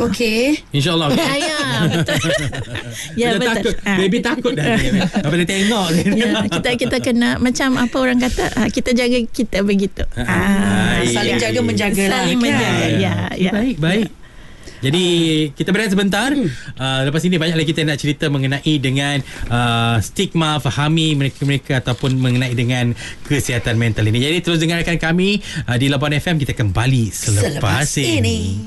Okey. InsyaAllah. Ya, betul. Ya, Macam betul. takut. Baby takut dah. Apa dia tengok. Ya, kita kena macam apa orang kata, kita jaga kita begitu. Saling jaga menjagalah. Saling menjaga. Ya. Baik. Jadi kita berehat sebentar. Lepas ini banyak lagi kita nak cerita mengenai dengan stigma, fahami mereka-mereka ataupun mengenai dengan kesihatan mental ini. Jadi terus dengarkan kami di Labuan FM. Kita kembali selepas ini.